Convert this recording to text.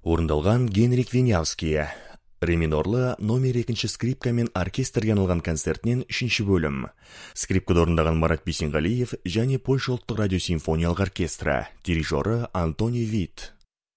Орындалған Генрик Винявский. Ре минорлы номер 2 скрипка мен оркестрге арналған концертінен 3 бөлім. Скрипкада орындаған Марат Бейсенғалиев және Польша ұлттық радиосимфониялық оркестрі, дирижері Антоний Вит.